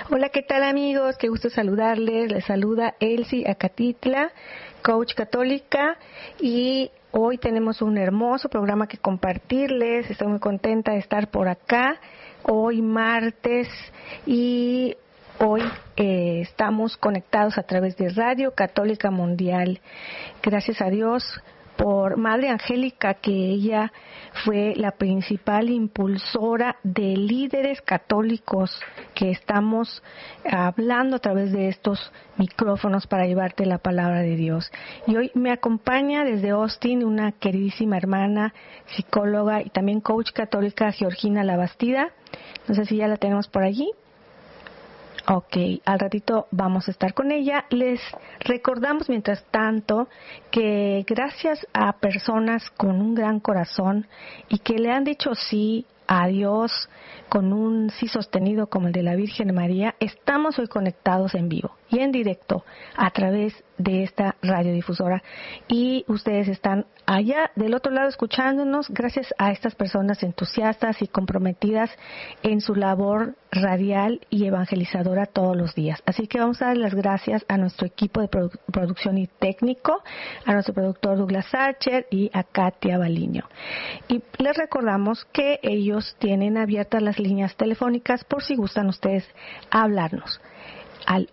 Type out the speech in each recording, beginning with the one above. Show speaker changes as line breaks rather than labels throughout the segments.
Hola, ¿qué tal amigos? Qué gusto saludarles. Les saluda Elsie Acatitla, coach católica, y hoy tenemos un hermoso programa que compartirles. Estoy muy contenta de estar por acá, hoy martes, y hoy estamos conectados a través de Radio Católica Mundial. Gracias a Dios por Madre Angélica, que ella fue la principal impulsora de líderes católicos que estamos hablando a través de estos micrófonos para llevarte la palabra de Dios. Y hoy me acompaña desde Austin una queridísima hermana, psicóloga y también coach católica, Georgina Labastida. No sé si ya la tenemos por allí. Ok, al ratito vamos a estar con ella. Les recordamos mientras tanto que gracias a personas con un gran corazón y que le han dicho sí a Dios con un sí sostenido como el de la Virgen María, estamos hoy conectados en vivo y en directo a través de esta radiodifusora, y ustedes están allá del otro lado escuchándonos gracias a estas personas entusiastas y comprometidas en su labor radial y evangelizadora todos los días. Así que vamos a dar las gracias a nuestro equipo de producción y técnico, a nuestro productor Douglas Archer y a Katia Baliño. Y les recordamos que ellos tienen abiertas las líneas telefónicas por si gustan ustedes hablarnos al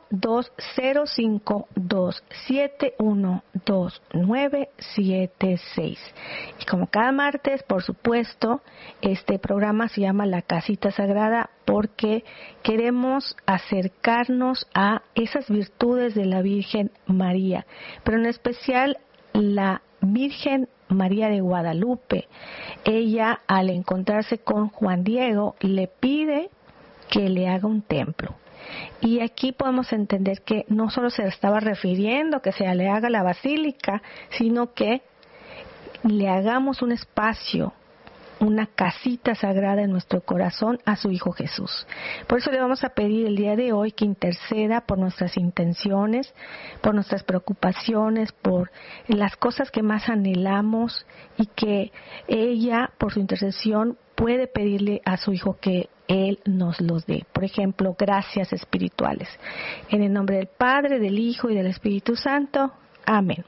1-205-271-2976. Y como cada martes, por supuesto, este programa se llama La Casita Sagrada porque queremos acercarnos a esas virtudes de la Virgen María, pero en especial la Virgen María de Guadalupe. Ella, al encontrarse con Juan Diego, le pide que le haga un templo. Y aquí podemos entender que no solo se estaba refiriendo que se le haga la basílica, sino que le hagamos un espacio, una casita sagrada en nuestro corazón a su Hijo Jesús. Por eso le vamos a pedir el día de hoy que interceda por nuestras intenciones, por nuestras preocupaciones, por las cosas que más anhelamos, y que ella, por su intercesión, puede pedirle a su Hijo que Él nos los dé. Por ejemplo, gracias espirituales. En el nombre del Padre, del Hijo y del Espíritu Santo. Amén.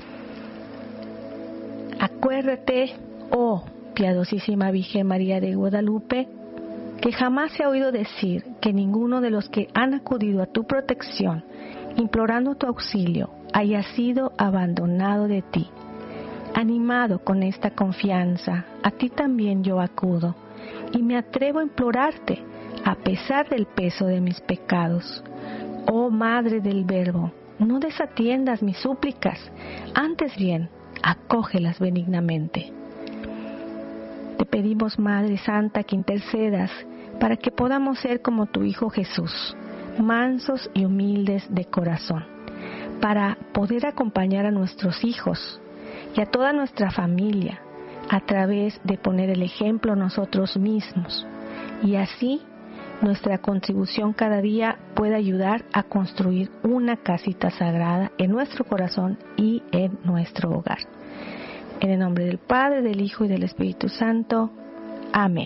Acuérdate, oh piadosísima Virgen María de Guadalupe, que jamás se ha oído decir que ninguno de los que han acudido a tu protección, implorando tu auxilio, haya sido abandonado de ti. Animado con esta confianza, a ti también yo acudo, y me atrevo a implorarte, a pesar del peso de mis pecados. Oh Madre del Verbo, no desatiendas mis súplicas, antes bien, acógelas benignamente. Te pedimos, Madre Santa, que intercedas para que podamos ser como tu Hijo Jesús, mansos y humildes de corazón, para poder acompañar a nuestros hijos y a toda nuestra familia a través de poner el ejemplo nosotros mismos, y así nuestra contribución cada día puede ayudar a construir una casita sagrada en nuestro corazón y en nuestro hogar. En el nombre del Padre, del Hijo y del Espíritu Santo. Amén.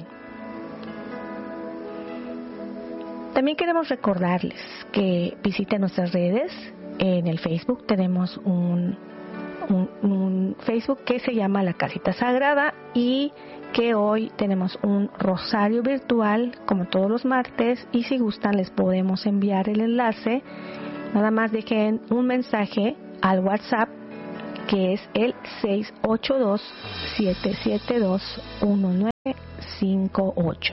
También queremos recordarles que visiten nuestras redes. En el Facebook tenemos un Facebook que se llama La Casita Sagrada, y que hoy tenemos un rosario virtual como todos los martes, y si gustan les podemos enviar el enlace. Nada más dejen un mensaje al WhatsApp, que es el 682-772-1958.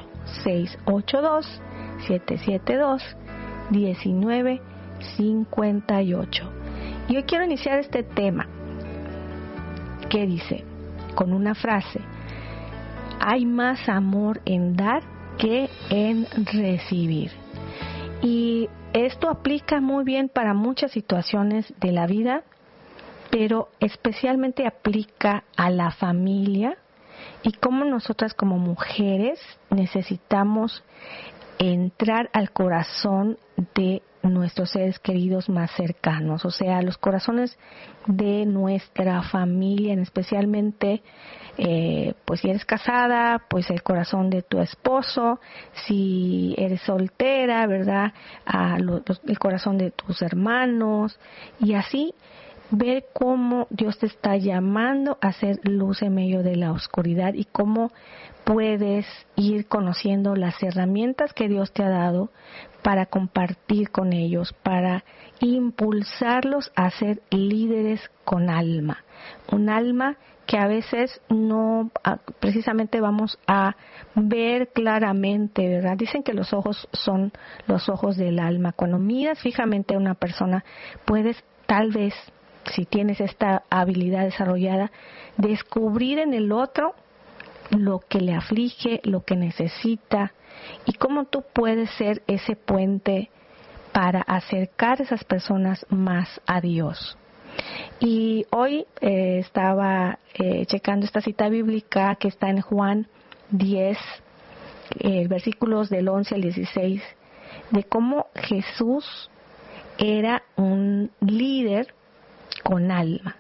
682-772-1958. Y hoy quiero iniciar este tema que dice, con una frase: hay más amor en dar que en recibir. Y esto aplica muy bien para muchas situaciones de la vida, pero especialmente aplica a la familia, y cómo nosotras como mujeres necesitamos entrar al corazón de nuestros seres queridos más cercanos, o sea, los corazones de nuestra familia, especialmente, pues si eres casada, pues el corazón de tu esposo, si eres soltera, ¿verdad? El corazón de tus hermanos, y así ver cómo Dios te está llamando a ser luz en medio de la oscuridad y cómo puedes ir conociendo las herramientas que Dios te ha dado para compartir con ellos, para impulsarlos a ser líderes con alma. Un alma que a veces no precisamente vamos a ver claramente, ¿verdad? Dicen que los ojos son los ojos del alma. Cuando miras fijamente a una persona, puedes tal vez, si tienes esta habilidad desarrollada, descubrir en el otro lo que le aflige, lo que necesita, y cómo tú puedes ser ese puente para acercar a esas personas más a Dios. Y hoy estaba checando esta cita bíblica que está en Juan 10, versículos del 11 al 16, de cómo Jesús era un líder con alma.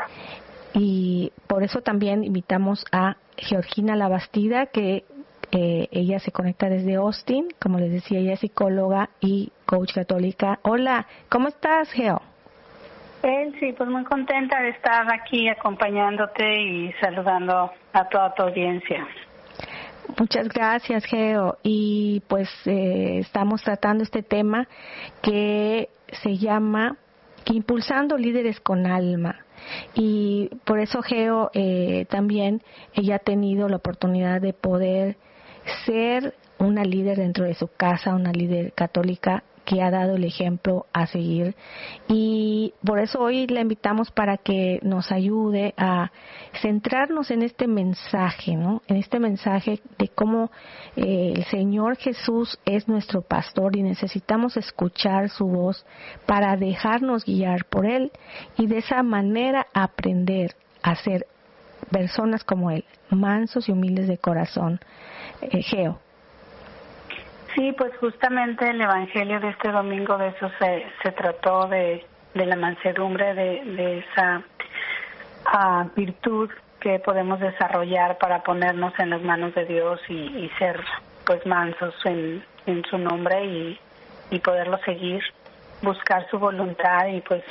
Y por eso también invitamos a Georgina Labastida, que ella se conecta desde Austin. Como les decía, ella es psicóloga y coach católica. Hola, ¿cómo estás, Geo?
Sí, pues muy contenta de estar aquí acompañándote y saludando a toda tu audiencia.
Muchas gracias, Geo. Y pues estamos tratando este tema que se llama Impulsando Líderes con Alma. Y por eso, Geo, también ella ha tenido la oportunidad de poder ser una líder dentro de su casa, una líder católica que ha dado el ejemplo a seguir. Y por eso hoy la invitamos para que nos ayude a centrarnos en este mensaje, ¿no? En este mensaje de cómo el Señor Jesús es nuestro pastor y necesitamos escuchar su voz para dejarnos guiar por Él y de esa manera aprender a ser personas como Él, mansos y humildes de corazón. Geo.
Sí, pues justamente el Evangelio de este domingo de eso se trató, de la mansedumbre, de esa virtud que podemos desarrollar para ponernos en las manos de Dios y ser pues mansos en su nombre y poderlo seguir, buscar su voluntad. Y pues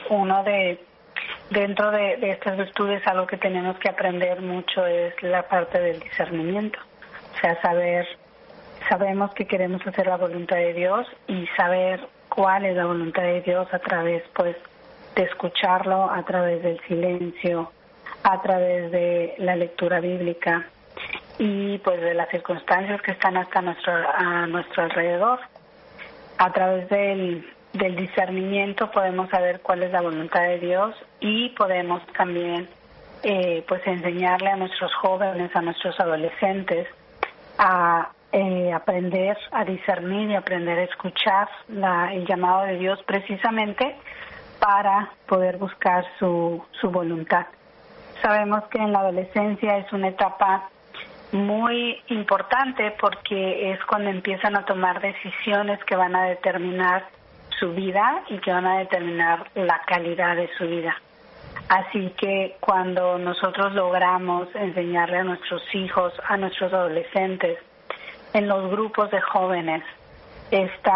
dentro de estas virtudes, algo que tenemos que aprender mucho es la parte del discernimiento, o sea, sabemos que queremos hacer la voluntad de Dios y saber cuál es la voluntad de Dios a través, pues, de escucharlo, a través del silencio, a través de la lectura bíblica y, pues, de las circunstancias que están a nuestro alrededor. A través del discernimiento podemos saber cuál es la voluntad de Dios y podemos también, pues, enseñarle a nuestros jóvenes, a nuestros adolescentes a aprender a discernir y aprender a escuchar el llamado de Dios precisamente para poder buscar su voluntad. Sabemos que en la adolescencia es una etapa muy importante porque es cuando empiezan a tomar decisiones que van a determinar su vida y que van a determinar la calidad de su vida. Así que cuando nosotros logramos enseñarle a nuestros hijos, a nuestros adolescentes, en los grupos de jóvenes, este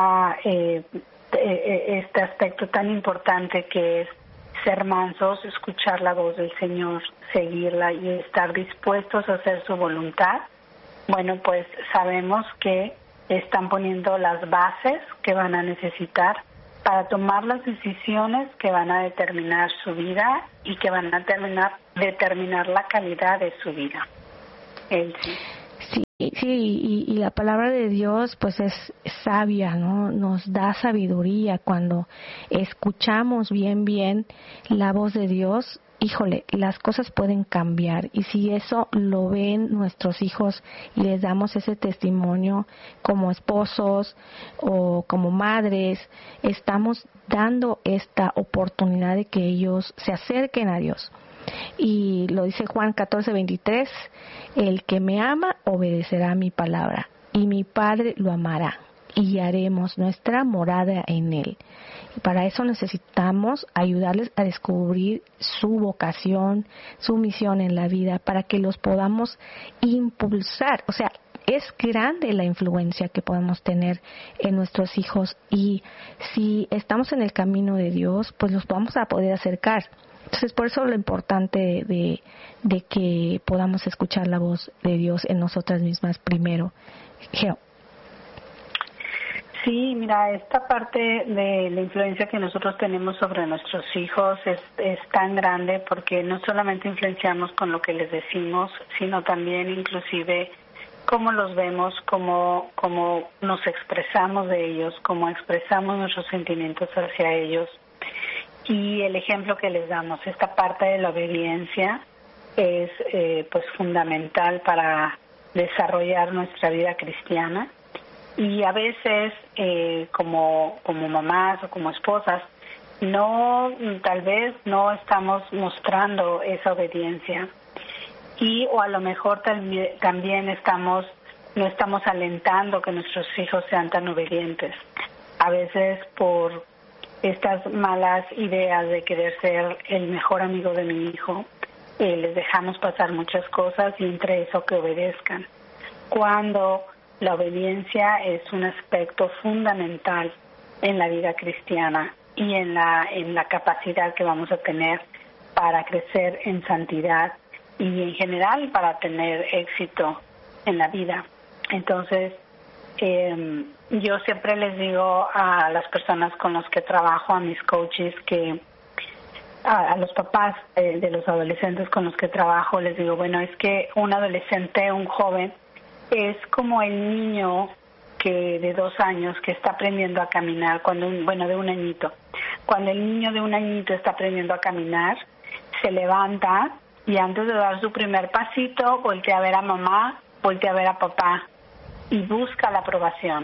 aspecto tan importante que es ser mansos, escuchar la voz del Señor, seguirla y estar dispuestos a hacer su voluntad, bueno, pues sabemos que están poniendo las bases que van a necesitar para tomar las decisiones que van a determinar su vida y que van a determinar la calidad de su vida.
Sí, y la palabra de Dios pues es sabia, ¿no? Nos da sabiduría cuando escuchamos bien la voz de Dios. Híjole, las cosas pueden cambiar, y si eso lo ven nuestros hijos y les damos ese testimonio como esposos o como madres, estamos dando esta oportunidad de que ellos se acerquen a Dios. Y lo dice Juan 14:23, el que me ama obedecerá mi palabra y mi Padre lo amará y haremos nuestra morada en él. Y para eso necesitamos ayudarles a descubrir su vocación, su misión en la vida, para que los podamos impulsar. O sea, es grande la influencia que podemos tener en nuestros hijos, y si estamos en el camino de Dios, pues los vamos a poder acercar. Entonces, por eso lo importante de que podamos escuchar la voz de Dios en nosotras mismas primero. Geo.
Sí, mira, esta parte de la influencia que nosotros tenemos sobre nuestros hijos es tan grande, porque no solamente influenciamos con lo que les decimos, sino también inclusive cómo los vemos, cómo nos expresamos de ellos, cómo expresamos nuestros sentimientos hacia ellos y el ejemplo que les damos. Esta parte de la obediencia es pues fundamental para desarrollar nuestra vida cristiana, y a veces como mamás o como esposas tal vez no estamos mostrando esa obediencia, o a lo mejor también no estamos alentando que nuestros hijos sean tan obedientes. A veces por estas malas ideas de querer ser el mejor amigo de mi hijo, les dejamos pasar muchas cosas, y entre eso que obedezcan. Cuando la obediencia es un aspecto fundamental en la vida cristiana y en la capacidad que vamos a tener para crecer en santidad y en general para tener éxito en la vida. Entonces, yo siempre les digo a las personas con las que trabajo, a mis coaches, a los papás de los adolescentes con los que trabajo, les digo, bueno, es que un adolescente, un joven, es como el niño de 2 años que está aprendiendo a caminar, de un añito. Cuando el niño de un añito está aprendiendo a caminar, se levanta y antes de dar su primer pasito, voltea a ver a mamá, voltea a ver a papá y busca la aprobación.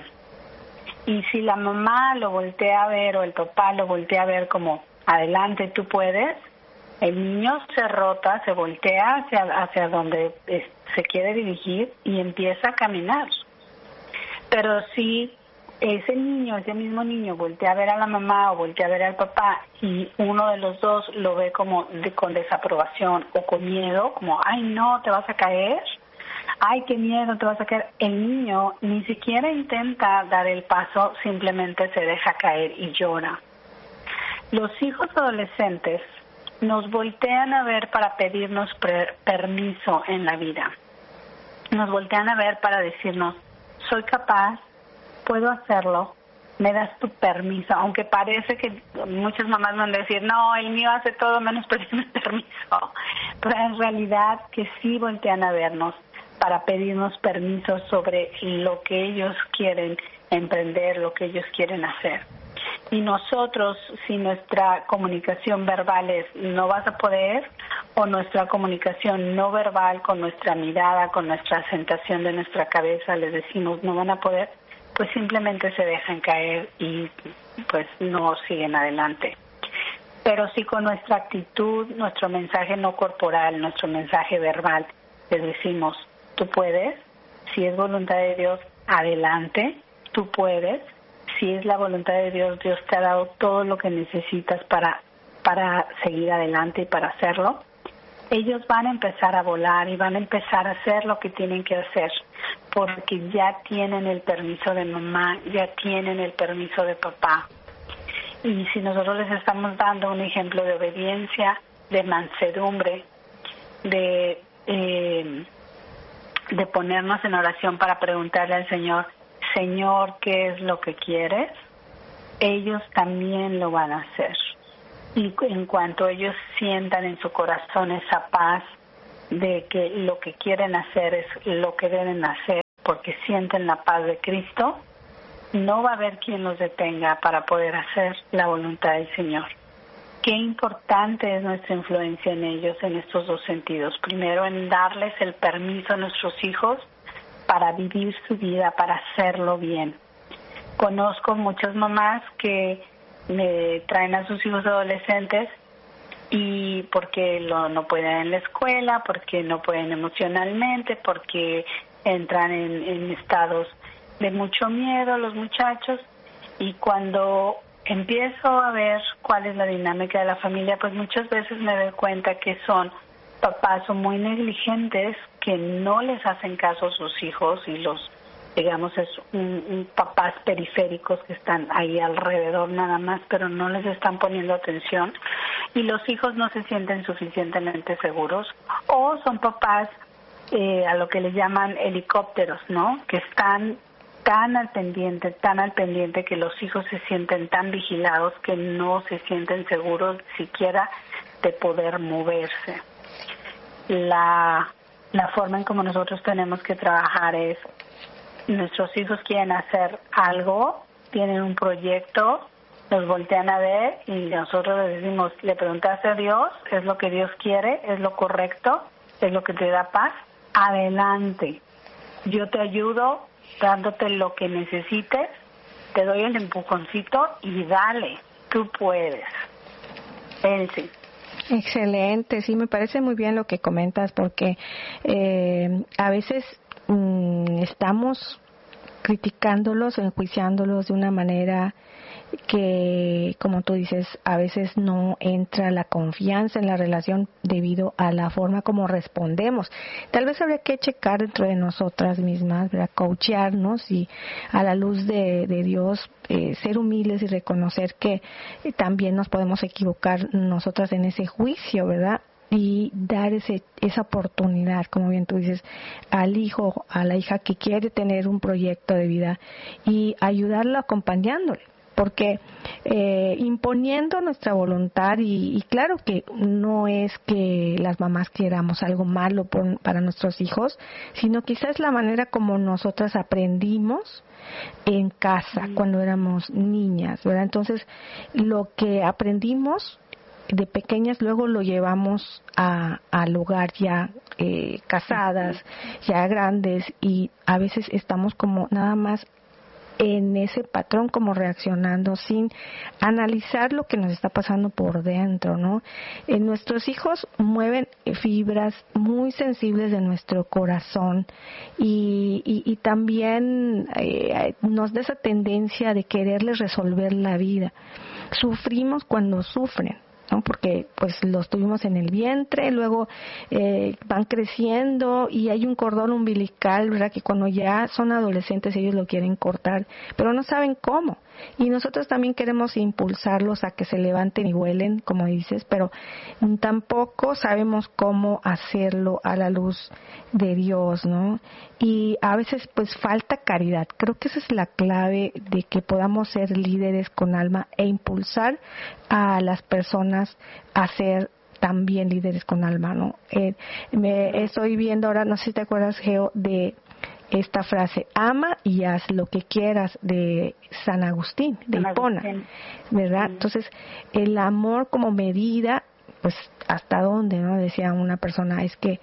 Y si la mamá lo voltea a ver o el papá lo voltea a ver como, adelante, tú puedes, el niño se rota, se voltea hacia donde se quiere dirigir y empieza a caminar. Pero si ese mismo niño voltea a ver a la mamá o voltea a ver al papá y uno de los dos lo ve como con desaprobación o con miedo, como, ay no, te vas a caer, ay qué miedo, te vas a caer, el niño ni siquiera intenta dar el paso, simplemente se deja caer y llora. Los hijos adolescentes nos voltean a ver para pedirnos permiso en la vida. Nos voltean a ver para decirnos, soy capaz, puedo hacerlo, me das tu permiso, aunque parece que muchas mamás van a decir, no, el mío hace todo menos pedirme permiso, pero en realidad que sí voltean a vernos para pedirnos permiso sobre lo que ellos quieren emprender, lo que ellos quieren hacer. Y nosotros, si nuestra comunicación verbal es no vas a poder, o nuestra comunicación no verbal con nuestra mirada, con nuestra asentación de nuestra cabeza, les decimos no van a poder, pues simplemente se dejan caer y pues no siguen adelante. Pero si con nuestra actitud, nuestro mensaje no corporal, nuestro mensaje verbal, les decimos tú puedes, si es voluntad de Dios, adelante, tú puedes. Si es la voluntad de Dios, Dios te ha dado todo lo que necesitas para seguir adelante y para hacerlo. Ellos van a empezar a volar y van a empezar a hacer lo que tienen que hacer, porque ya tienen el permiso de mamá, ya tienen el permiso de papá. Y si nosotros les estamos dando un ejemplo de obediencia, de mansedumbre, de ponernos en oración para preguntarle al Señor, Señor, ¿qué es lo que quieres? Ellos también lo van a hacer. Y en cuanto ellos sientan en su corazón esa paz de que lo que quieren hacer es lo que deben hacer, porque sienten la paz de Cristo, no va a haber quien los detenga para poder hacer la voluntad del Señor. Qué importante es nuestra influencia en ellos en estos dos sentidos. Primero, en darles el permiso a nuestros hijos para vivir su vida, para hacerlo bien. Conozco muchas mamás que me traen a sus hijos adolescentes y porque no pueden en la escuela, porque no pueden emocionalmente, porque entran en estados de mucho miedo los muchachos, y cuando empiezo a ver cuál es la dinámica de la familia, pues muchas veces me doy cuenta que son papás muy negligentes, que no les hacen caso a sus hijos, y los, digamos, es un papás periféricos que están ahí alrededor nada más, pero no les están poniendo atención, y los hijos no se sienten suficientemente seguros, o son papás a lo que le llaman helicópteros, ¿no? Que están tan al pendiente que los hijos se sienten tan vigilados que no se sienten seguros siquiera de poder moverse. La forma en como nosotros tenemos que trabajar es, nuestros hijos quieren hacer algo, tienen un proyecto, nos voltean a ver y nosotros les decimos, ¿le preguntaste a Dios? ¿Es lo que Dios quiere? ¿Es lo correcto? ¿Es lo que te da paz? Adelante, yo te ayudo dándote lo que necesites, te doy el empujoncito y dale, tú puedes. Elsie.
Excelente, sí, me parece muy bien lo que comentas, porque a veces estamos criticándolos o enjuiciándolos de una manera que, como tú dices, a veces no entra la confianza en la relación debido a la forma como respondemos. Tal vez habría que checar dentro de nosotras mismas, ¿verdad? Coachearnos y a la luz de Dios ser humildes y reconocer que también nos podemos equivocar nosotras en ese juicio, ¿verdad? Y dar esa oportunidad, como bien tú dices, al hijo, a la hija que quiere tener un proyecto de vida, y ayudarlo acompañándole, porque imponiendo nuestra voluntad, y claro que no es que las mamás queramos algo malo para nuestros hijos, sino quizás es la manera como nosotras aprendimos en casa cuando éramos niñas, ¿verdad? Entonces, lo que aprendimos de pequeñas luego lo llevamos al hogar ya casadas, ya grandes, y a veces estamos como nada más en ese patrón, como reaccionando sin analizar lo que nos está pasando por dentro, ¿no? Nuestros hijos mueven fibras muy sensibles de nuestro corazón, y también nos da esa tendencia de quererles resolver la vida. Sufrimos cuando sufren, ¿no? Porque pues los tuvimos en el vientre, luego van creciendo y hay un cordón umbilical, ¿verdad? Que cuando ya son adolescentes ellos lo quieren cortar, pero no saben cómo. Y nosotros también queremos impulsarlos a que se levanten y vuelen, como dices, pero tampoco sabemos cómo hacerlo a la luz de Dios, ¿no? Y a veces pues falta caridad. Creo que esa es la clave de que podamos ser líderes con alma e impulsar a las personas a ser también líderes con alma, ¿no? Me estoy viendo ahora, no sé si te acuerdas, Geo, de esta frase, ama y haz lo que quieras, de San Agustín, de Hipona, ¿verdad? Entonces, el amor como medida, pues, ¿hasta dónde, no? Decía una persona, es que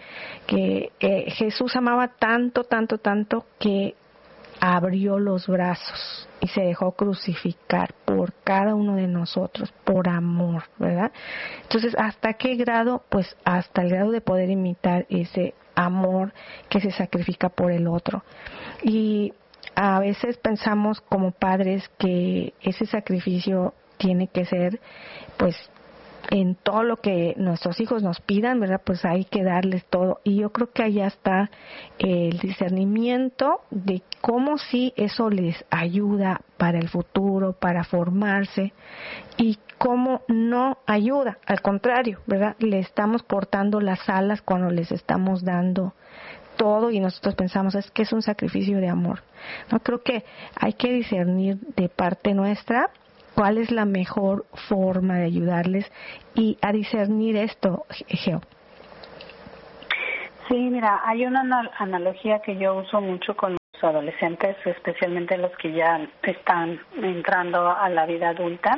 Jesús amaba tanto, tanto, tanto, que abrió los brazos y se dejó crucificar por cada uno de nosotros, por amor, ¿verdad? Entonces, ¿hasta qué grado? Pues hasta el grado de poder imitar ese amor que se sacrifica por el otro. Y a veces pensamos como padres que ese sacrificio tiene que ser, pues, en todo lo que nuestros hijos nos pidan, ¿verdad? Pues hay que darles todo. Y yo creo que allá está el discernimiento de cómo sí eso les ayuda para el futuro, para formarse, y cómo no ayuda. Al contrario, ¿verdad? Le estamos cortando las alas cuando les estamos dando todo y nosotros pensamos es que es un sacrificio de amor. No, creo que hay que discernir de parte nuestra cuál es la mejor forma de ayudarles y a discernir esto, Geo.
Sí, mira, hay una analogía que yo uso mucho con los adolescentes, especialmente los que ya están entrando a la vida adulta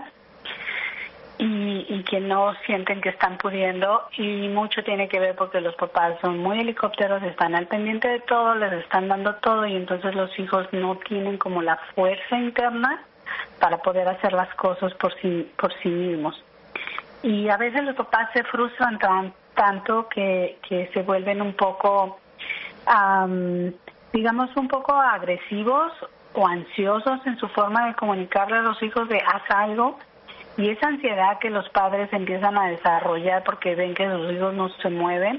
y que no sienten que están pudiendo, y mucho tiene que ver porque los papás son muy helicópteros, están al pendiente de todo, les están dando todo, y entonces los hijos no tienen como la fuerza interna para poder hacer las cosas por sí mismos. Y a veces los papás se frustran tanto que se vuelven un poco, digamos, un poco agresivos o ansiosos en su forma de comunicarle a los hijos de haz algo, y esa ansiedad que los padres empiezan a desarrollar porque ven que sus hijos no se mueven,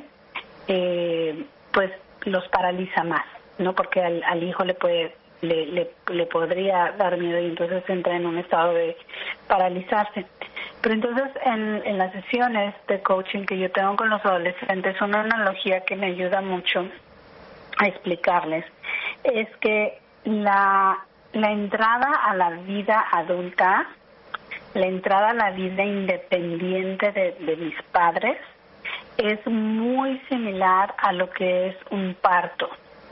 pues los paraliza más, ¿no? Porque al hijo le podría dar miedo y entonces entra en un estado de paralizarse. Pero entonces en las sesiones de coaching que yo tengo con los adolescentes, una analogía que me ayuda mucho a explicarles es que la entrada a la vida adulta, la entrada a la vida independiente de mis padres, es muy similar a lo que es un parto.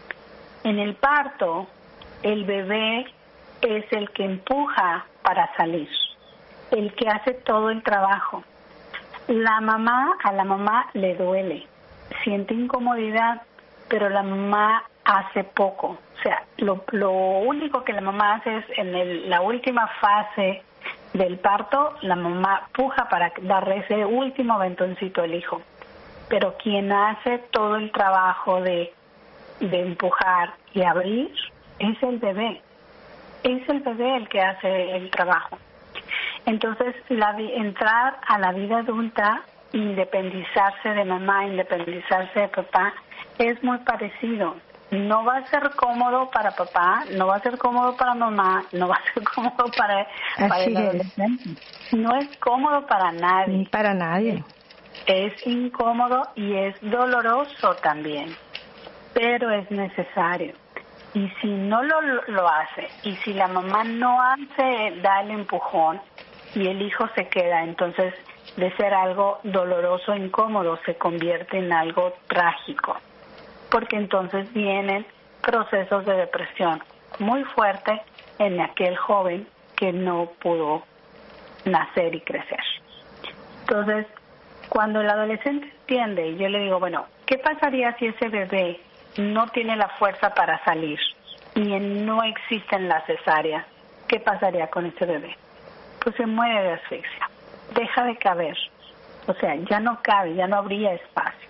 En el parto, el bebé es el que empuja para salir, el que hace todo el trabajo. A la mamá le duele, siente incomodidad, pero la mamá hace poco. O sea, lo único que la mamá hace es en la última fase del parto, la mamá puja para darle ese último aventoncito al hijo. Pero quien hace todo el trabajo de empujar y abrir es el bebé. Es el bebé el que hace el trabajo. Entonces, entrar a la vida adulta, independizarse de mamá, independizarse de papá, es muy parecido. No va a ser cómodo para papá, no va a ser cómodo para mamá, no va a ser cómodo para el adolescente. No es cómodo para nadie.
Ni para nadie.
Es incómodo y es doloroso también, pero es necesario. Y si no lo hace, y si la mamá no da el empujón y el hijo se queda, entonces de ser algo doloroso e incómodo se convierte en algo trágico, porque entonces vienen procesos de depresión muy fuertes en aquel joven que no pudo nacer y crecer. Entonces, cuando el adolescente entiende, y yo le digo, bueno, ¿qué pasaría si ese bebé no tiene la fuerza para salir y no existen las cesáreas? ¿Qué pasaría con ese bebé? Pues se muere de asfixia, deja de caber, o sea, ya no cabe, ya no habría espacio.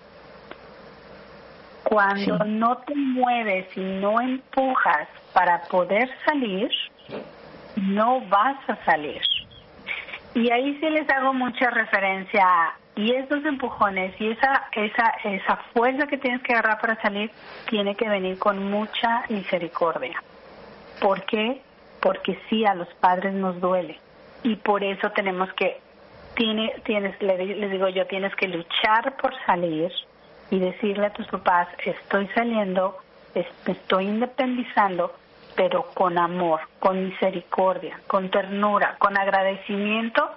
Cuando no te mueves y no empujas para poder salir, no vas a salir. Y ahí sí les hago mucha referencia y esos empujones y esa fuerza que tienes que agarrar para salir tiene que venir con mucha misericordia. ¿Por qué? Porque sí, a los padres nos duele y por eso tenemos que les digo yo, tienes que luchar por salir y decirle a tus papás, estoy saliendo, me estoy independizando, pero con amor, con misericordia, con ternura, con agradecimiento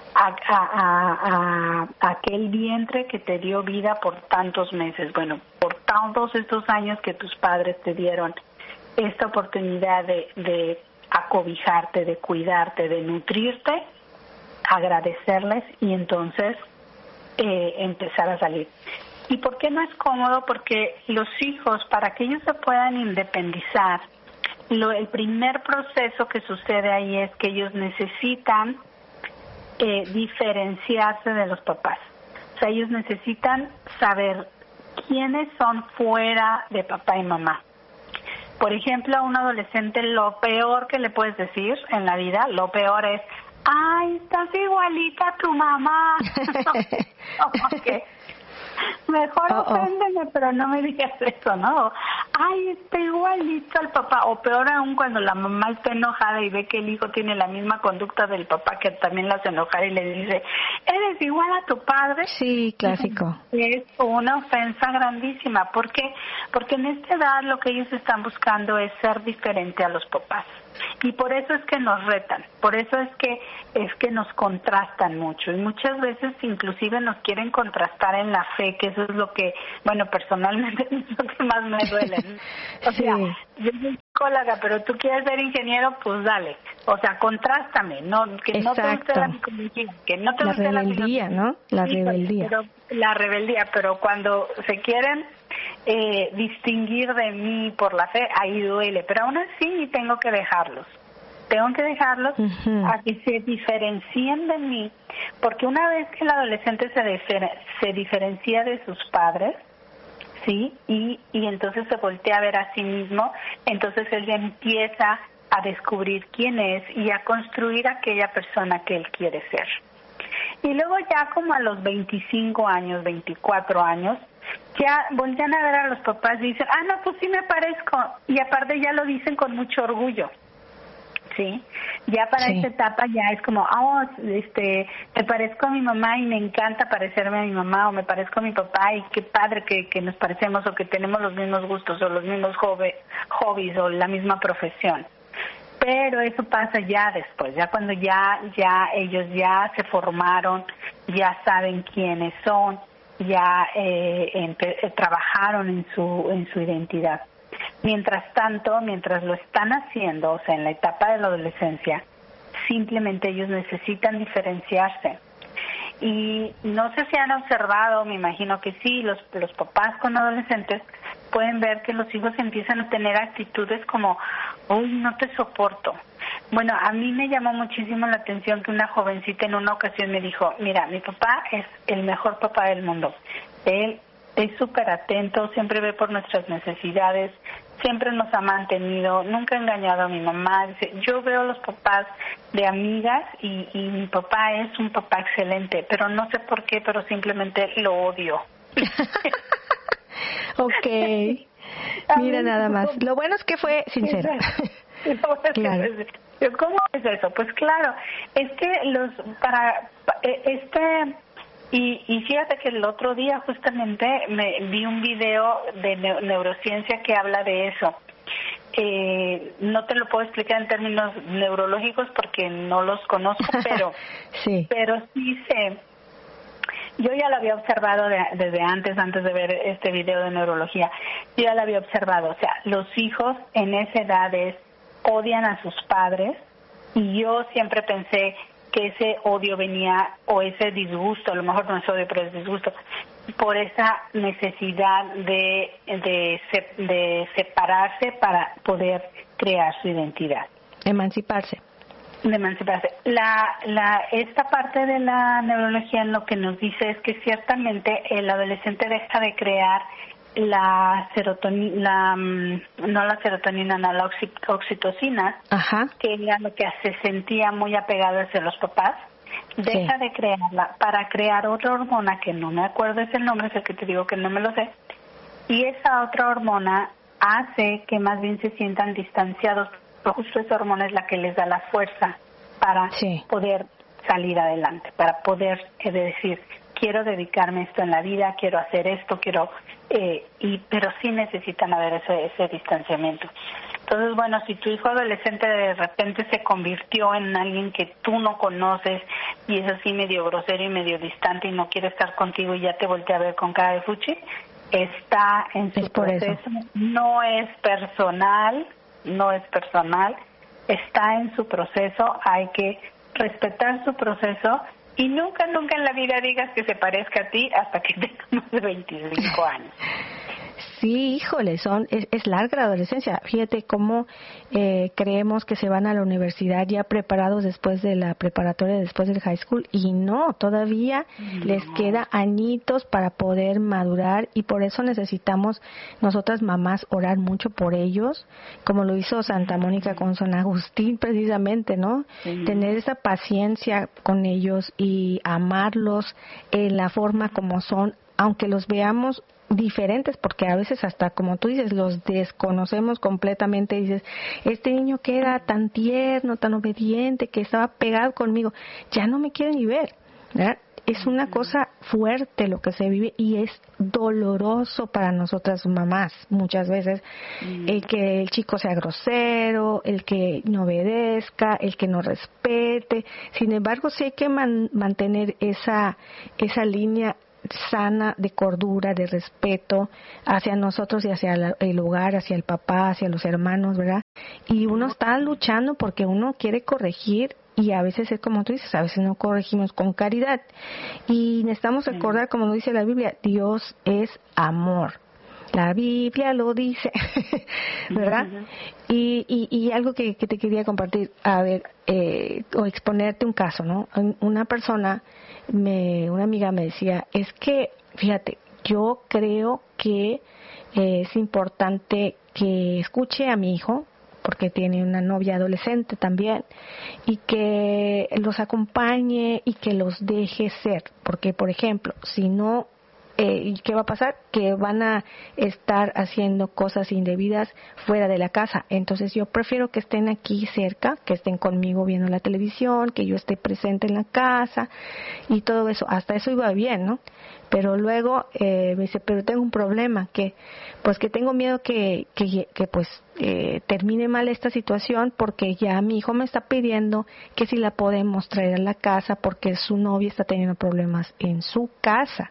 a aquel vientre que te dio vida por tantos meses, bueno, por todos estos años que tus padres te dieron esta oportunidad de acobijarte, de cuidarte, de nutrirte, agradecerles y entonces empezar a salir. ¿Y por qué no es cómodo? Porque los hijos, para que ellos se puedan independizar, el primer proceso que sucede ahí es que ellos necesitan diferenciarse de los papás. O sea, ellos necesitan saber quiénes son fuera de papá y mamá. Por ejemplo, a un adolescente lo peor que le puedes decir en la vida, lo peor es, ¡ay, estás igualita a tu mamá! Okay. Mejor oféndeme, pero no me digas eso, ¿no? Ay, está igualito al papá. O peor aún cuando la mamá está enojada y ve que el hijo tiene la misma conducta del papá que también la hace enojar y le dice, ¿eres igual a tu padre?
Sí, clásico.
Es una ofensa grandísima. ¿Por qué? Porque en esta edad lo que ellos están buscando es ser diferente a los papás. Y por eso es que nos retan, por eso es que nos contrastan mucho y muchas veces inclusive nos quieren contrastar en la fe, que eso es lo que, bueno, personalmente es lo que más me duele. O sea, yo soy psicóloga, pero tú quieres ser ingeniero, pues dale. O sea, contrástame, que no te guste la psicología, que no te guste la
rebeldía, ¿no? La rebeldía.
La rebeldía, pero cuando se quieren distinguir de mí por la fe, ahí duele, pero aún así tengo que dejarlos a que se diferencien de mí, porque una vez que el adolescente se diferencia de sus padres, sí, y entonces se voltea a ver a sí mismo, entonces él ya empieza a descubrir quién es y a construir aquella persona que él quiere ser. Y luego ya como a los 25 años, 24 años, ya voltean a ver a los papás y dicen, no, pues sí me parezco. Y aparte ya lo dicen con mucho orgullo. ¿Sí? Ya para esta etapa ya es como, me parezco a mi mamá y me encanta parecerme a mi mamá, o me parezco a mi papá y qué padre que nos parecemos, o que tenemos los mismos gustos o los mismos hobbies o la misma profesión. Pero eso pasa ya después, ya cuando ya ellos ya se formaron, ya saben quiénes son, ya trabajaron en su identidad. Mientras tanto, mientras lo están haciendo, o sea, en la etapa de la adolescencia, simplemente ellos necesitan diferenciarse. Y no sé si han observado, me imagino que sí, los papás con adolescentes pueden ver que los hijos empiezan a tener actitudes como, uy, no te soporto. Bueno, a mí me llamó muchísimo la atención que una jovencita en una ocasión me dijo, mira, mi papá es el mejor papá del mundo. Él es súper atento, siempre ve por nuestras necesidades, siempre nos ha mantenido, nunca ha engañado a mi mamá. Dice, yo veo los papás de amigas y mi papá es un papá excelente, pero no sé por qué, pero simplemente lo odio.
Ok, mira nada más. Lo bueno es que fue sincera.
Claro. ¿Cómo es eso? Pues claro, es que y fíjate que el otro día justamente me vi un video de neurociencia que habla de eso. No te lo puedo explicar en términos neurológicos porque no los conozco, pero pero sí sé. Yo ya lo había observado desde antes de ver este video de neurología. Yo ya lo había observado. O sea, los hijos en esa edad odian a sus padres, y yo siempre pensé que ese odio venía, o ese disgusto, a lo mejor no es odio, pero es disgusto, por esa necesidad de separarse para poder crear su identidad.
Emanciparse.
Esta parte de la neurología lo que nos dice es que ciertamente el adolescente deja de crear la oxitocina, que era lo que se sentía muy apegado hacia los papás, deja de crearla para crear otra hormona que no me acuerdo es el nombre, es el que te digo que no me lo sé, y esa otra hormona hace que más bien se sientan distanciados. Justo esa hormona es la que les da la fuerza para poder salir adelante, para poder decir, quiero dedicarme a esto en la vida, quiero hacer esto, pero sí necesitan haber ese distanciamiento. Entonces, bueno, si tu hijo adolescente de repente se convirtió en alguien que tú no conoces y es así medio grosero y medio distante y no quiere estar contigo y ya te voltea a ver con cara de fuchi, está en su proceso, no es personal, está en su proceso, hay que respetar su proceso y nunca en la vida digas que se parezca a ti hasta que tenga más de 25 años.
Sí, híjole, es larga la adolescencia. Fíjate cómo creemos que se van a la universidad ya preparados después de la preparatoria, después del high school, y no, todavía les queda añitos para poder madurar, y por eso necesitamos nosotras mamás orar mucho por ellos, como lo hizo Santa Mónica con San Agustín precisamente, ¿no? Tener esa paciencia con ellos y amarlos en la forma como son, aunque los veamos diferentes, porque a veces hasta, como tú dices, los desconocemos completamente. Dices, este niño que era tan tierno, tan obediente, que estaba pegado conmigo, ya no me quiere ni ver, ¿verdad? Es una cosa fuerte lo que se vive y es doloroso para nosotras mamás muchas veces, el que el chico sea grosero, el que no obedezca, el que no respete. Sin embargo, sí hay que mantener esa línea sana de cordura, de respeto hacia nosotros y hacia el hogar, hacia el papá, hacia los hermanos, ¿verdad? Y uno está luchando porque uno quiere corregir, y a veces es como tú dices, a veces no corregimos con caridad, y necesitamos recordar, como dice la Biblia, Dios es amor. La Biblia lo dice, ¿verdad? Y algo que te quería compartir, a ver, o exponerte un caso, ¿no? Una amiga me decía, es que, fíjate, yo creo que es importante que escuche a mi hijo, porque tiene una novia adolescente también, y que los acompañe y que los deje ser, porque por ejemplo, si no, ¿y qué va a pasar? Que van a estar haciendo cosas indebidas fuera de la casa. Entonces yo prefiero que estén aquí cerca, que estén conmigo viendo la televisión, que yo esté presente en la casa y todo eso. Hasta eso iba bien, ¿no? Pero luego me dice, pero tengo un problema, que tengo miedo que termine mal esta situación, porque ya mi hijo me está pidiendo que si la podemos traer a la casa porque su novia está teniendo problemas en su casa.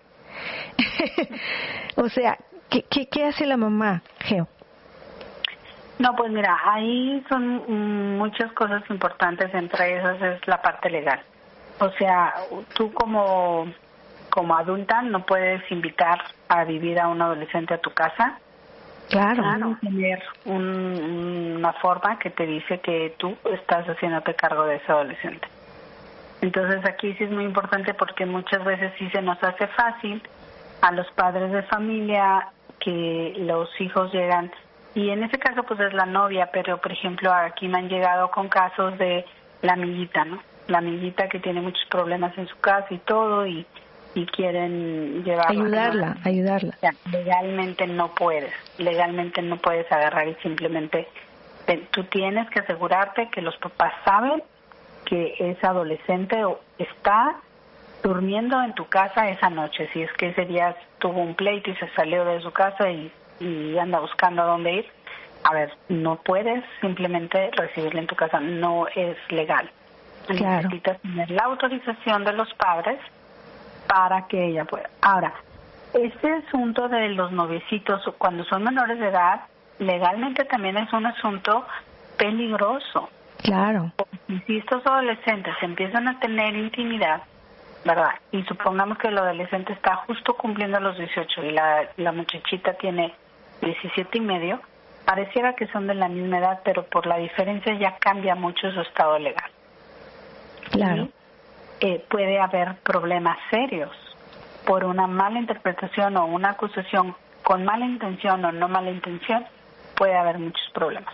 O sea, ¿qué hace la mamá, Geo?
No, pues mira, ahí son muchas cosas importantes, entre esas es la parte legal. O sea, tú como adulta no puedes invitar a vivir a un adolescente a tu casa.
Claro.
Tener una forma que te dice que tú estás haciéndote cargo de ese adolescente. Entonces aquí sí es muy importante, porque muchas veces sí se nos hace fácil a los padres de familia que los hijos llegan, y en ese caso pues es la novia, pero por ejemplo aquí me han llegado con casos de la amiguita, ¿no? La amiguita que tiene muchos problemas en su casa y todo, y quieren llevarla.
Ayudarla.
O sea, legalmente no puedes agarrar y simplemente tú tienes que asegurarte que los papás saben que ese adolescente está durmiendo en tu casa esa noche. Si es que ese día tuvo un pleito y se salió de su casa y anda buscando a dónde ir, a ver, no puedes simplemente recibirle en tu casa, no es legal.
Claro.
Necesitas tener la autorización de los padres para que ella pueda. Ahora, este asunto de los noviecitos cuando son menores de edad, legalmente también es un asunto peligroso.
Claro.
Porque si estos adolescentes empiezan a tener intimidad, ¿verdad? Y supongamos que el adolescente está justo cumpliendo los 18 y la muchachita tiene 17 y medio, pareciera que son de la misma edad, pero por la diferencia ya cambia mucho su estado legal.
Claro.
Y puede haber problemas serios por una mala interpretación o una acusación con mala intención o no mala intención, puede haber muchos problemas.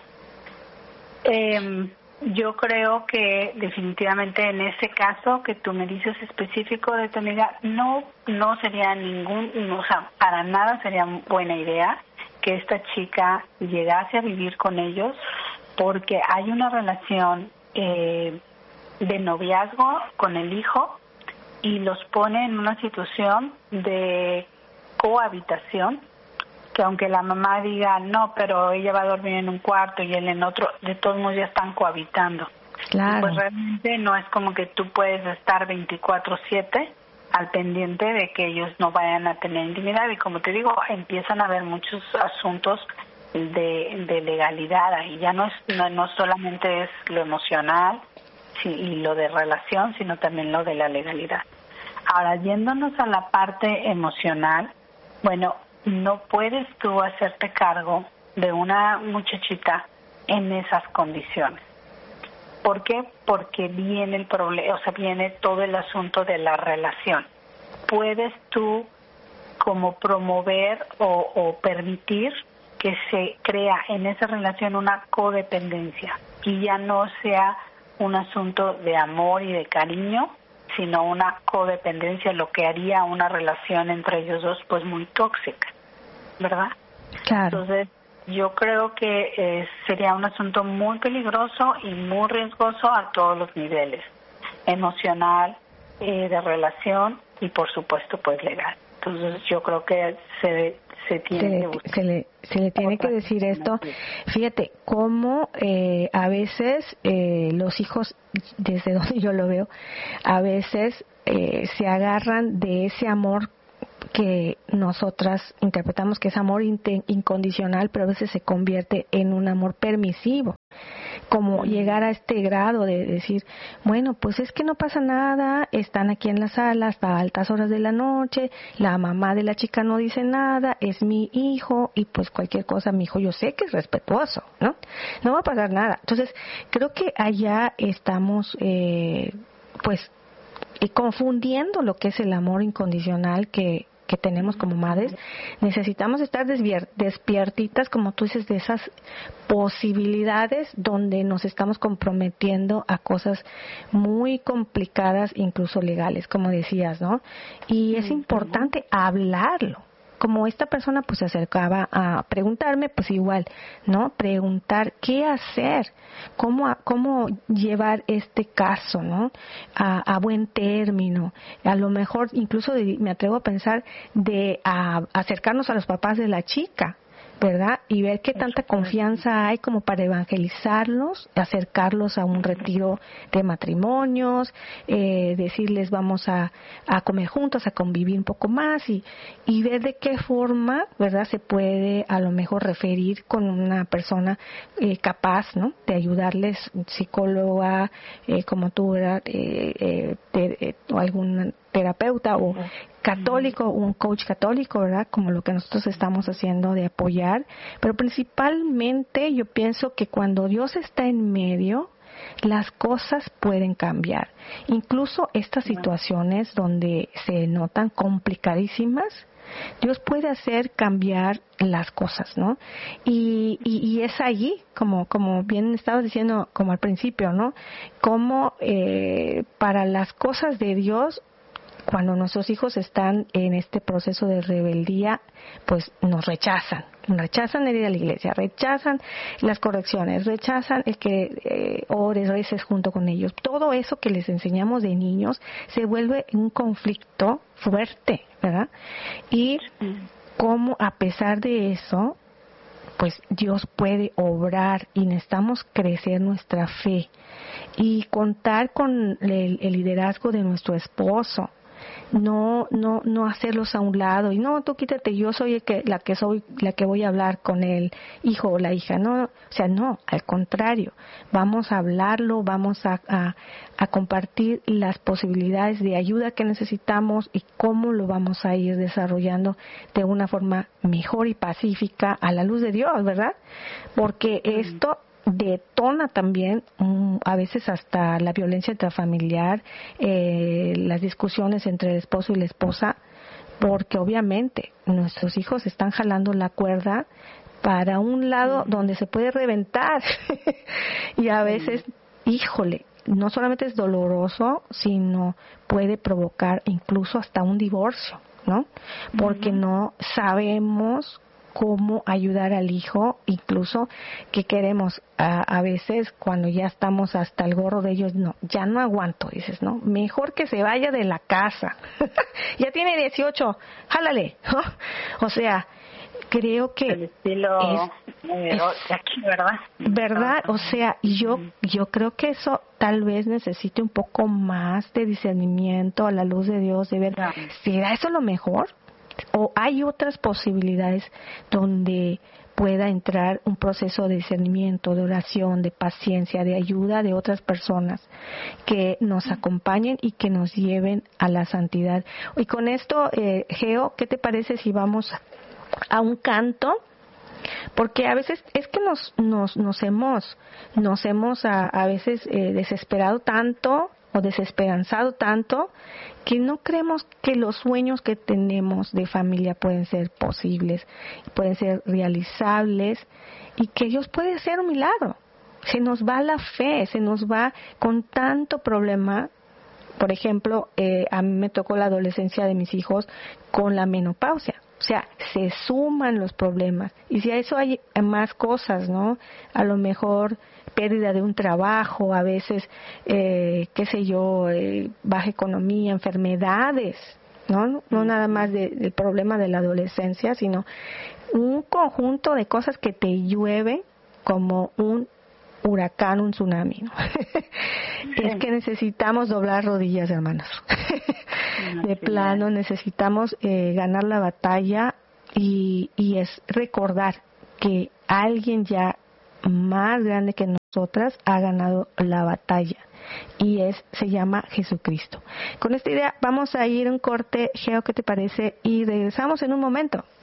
Yo creo que definitivamente en ese caso que tú me dices específico de tu amiga, no sería para nada sería buena idea que esta chica llegase a vivir con ellos, porque hay una relación de noviazgo con el hijo y los pone en una situación de cohabitación, que aunque la mamá diga no, pero ella va a dormir en un cuarto y él en otro, de todos modos ya están cohabitando.
Claro.
Y pues realmente no es como que tú puedes estar 24/7 al pendiente de que ellos no vayan a tener intimidad, y como te digo, empiezan a haber muchos asuntos de legalidad ahí. Ya no solamente es lo emocional y lo de relación, sino también lo de la legalidad. Ahora, yéndonos a la parte emocional, bueno, no puedes tú hacerte cargo de una muchachita en esas condiciones. ¿Por qué? Porque viene el problema, viene todo el asunto de la relación. Puedes tú como promover o permitir que se crea en esa relación una codependencia y ya no sea un asunto de amor y de cariño, sino una codependencia, lo que haría una relación entre ellos dos pues muy tóxica, ¿verdad?
Claro.
Entonces yo creo que sería un asunto muy peligroso y muy riesgoso a todos los niveles, emocional, de relación y por supuesto pues legal. Entonces yo creo que se
le tiene que decir esto. Fíjate cómo a veces los hijos, desde donde yo lo veo, a veces se agarran de ese amor que nosotras interpretamos que es amor incondicional, pero a veces se convierte en un amor permisivo, como llegar a este grado de decir, bueno, pues es que no pasa nada, están aquí en la sala hasta altas horas de la noche, la mamá de la chica no dice nada, es mi hijo, y pues cualquier cosa, mi hijo yo sé que es respetuoso, ¿no? No va a pasar nada. Entonces, creo que allá estamos, confundiendo lo que es el amor incondicional, que que tenemos como madres, necesitamos estar despiertitas, como tú dices, de esas posibilidades donde nos estamos comprometiendo a cosas muy complicadas, incluso legales, como decías, ¿no? Y es importante hablarlo. Como esta persona pues se acercaba a preguntarme, pues igual, ¿no? Preguntar qué hacer, cómo llevar este caso, ¿no? A buen término. A lo mejor incluso me atrevo a pensar de acercarnos a los papás de la chica, ¿verdad? Y ver qué tanta confianza hay como para evangelizarlos, acercarlos a un retiro de matrimonios, decirles vamos a comer juntos, a convivir un poco más y ver de qué forma, ¿verdad? Se puede a lo mejor referir con una persona capaz, ¿no? De ayudarles, psicóloga, como tú, ¿verdad? O algún terapeuta o católico, un coach católico, ¿verdad? Como lo que nosotros estamos haciendo de apoyar, pero principalmente yo pienso que cuando Dios está en medio, las cosas pueden cambiar. Incluso estas situaciones donde se notan complicadísimas, Dios puede hacer cambiar las cosas, ¿no? Y es allí, como bien estabas diciendo, como al principio, ¿no? Como para las cosas de Dios, cuando nuestros hijos están en este proceso de rebeldía, pues nos rechazan el ir a la iglesia, rechazan las correcciones, rechazan el que ores, reces junto con ellos. Todo eso que les enseñamos de niños se vuelve un conflicto fuerte, ¿verdad? Y cómo a pesar de eso, pues Dios puede obrar y necesitamos crecer nuestra fe y contar con el liderazgo de nuestro esposo. No hacerlos a un lado y no, tú quítate, yo soy la que voy a hablar con el hijo o la hija, no, o sea, no, al contrario, vamos a hablarlo, vamos a compartir las posibilidades de ayuda que necesitamos y cómo lo vamos a ir desarrollando de una forma mejor y pacífica a la luz de Dios, ¿verdad? Porque esto detona también a veces hasta la violencia intrafamiliar, las discusiones entre el esposo y la esposa, porque obviamente nuestros hijos están jalando la cuerda para un lado donde se puede reventar y a veces, híjole, no solamente es doloroso, sino puede provocar incluso hasta un divorcio, ¿no? Porque no sabemos cómo ayudar al hijo, incluso que queremos a veces cuando ya estamos hasta el gorro de ellos, no, ya no aguanto, dices, no, mejor que se vaya de la casa, ya tiene 18, jálale, ¿no? O sea, creo que
el estilo de aquí, ¿verdad?
O sea, yo creo que eso tal vez necesite un poco más de discernimiento a la luz de Dios, de ver, ¿será eso lo mejor? ¿O hay otras posibilidades donde pueda entrar un proceso de discernimiento, de oración, de paciencia, de ayuda de otras personas que nos acompañen y que nos lleven a la santidad? Y con esto, Geo, ¿qué te parece si vamos a un canto? Porque a veces es que nos hemos a veces desesperado tanto o desesperanzado tanto que no creemos que los sueños que tenemos de familia pueden ser posibles, pueden ser realizables y que Dios puede hacer un milagro. Se nos va la fe, se nos va con tanto problema. Por ejemplo, a mí me tocó la adolescencia de mis hijos con la menopausia. O sea, se suman los problemas. Y si a eso hay más cosas, ¿no? A lo mejor pérdida de un trabajo, a veces, qué sé yo, baja economía, enfermedades, ¿no? No nada más del problema de la adolescencia, sino un conjunto de cosas que te llueven como un huracán, un tsunami, ¿no? Es que necesitamos doblar rodillas, hermanos. De plano necesitamos ganar la batalla y es recordar que alguien ya más grande que nosotras ha ganado la batalla y se llama Jesucristo. Con esta idea vamos a ir a un corte, Geo, ¿qué te parece? Y regresamos en un momento.